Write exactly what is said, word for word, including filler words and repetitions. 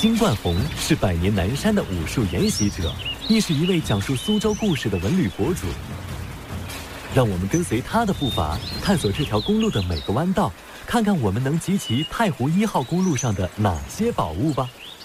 金冠宏是百年南山的武术研习者，亦是一位讲述苏州故事的文旅博主。让我们跟随他的步伐，探索这条公路的每个弯道，看看我们能集齐太湖一号公路上的哪些宝物吧。